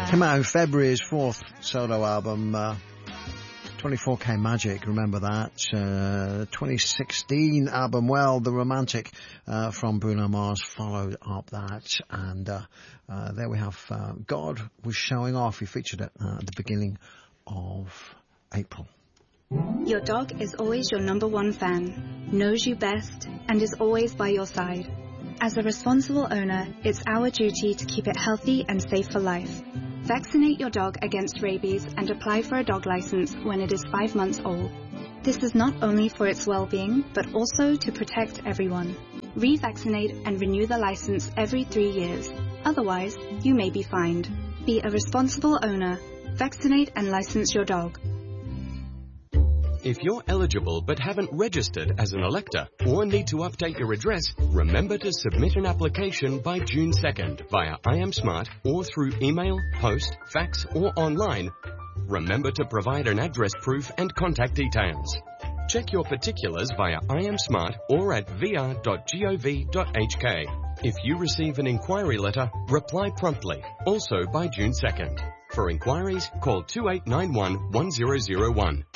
Came out in February, his fourth solo album, 24K Magic, remember that. 2016 album, Well, The Romantic, from Bruno Mars followed up that. And there we have God Was Showing Off. He featured it at the beginning of April. Your dog is always your number one fan, knows you best, and is always by your side. As a responsible owner, it's our duty to keep it healthy and safe for life. Vaccinate your dog against rabies and apply for a dog license when it is 5 months old. This is not only for its well-being, but also to protect everyone. Revaccinate and renew the license every 3 years. Otherwise, you may be fined. Be a responsible owner. Vaccinate and license your dog. If you're eligible but haven't registered as an elector or need to update your address, remember to submit an application by June 2nd via iAmSmart or through email, post, fax or online. Remember to provide an address proof and contact details. Check your particulars via iAmSmart or at vr.gov.hk. If you receive an inquiry letter, reply promptly, also by June 2nd. For inquiries, call 2891 1001.